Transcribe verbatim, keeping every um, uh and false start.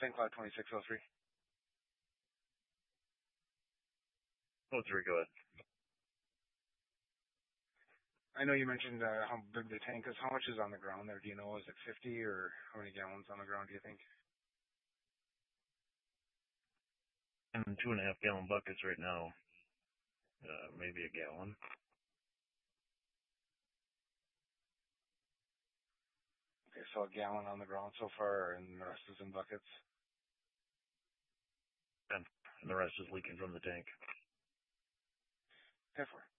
Saint Cloud twenty-six oh three. Oh, three, go ahead. I know you mentioned uh, how big the tank is. How much is on the ground there? Do you know? Is it fifty or how many gallons on the ground do you think? In two and a half gallon buckets right now. Uh, maybe a gallon. Okay, so a gallon on the ground so far, and the rest is in buckets? And the rest is leaking from the tank. ten four.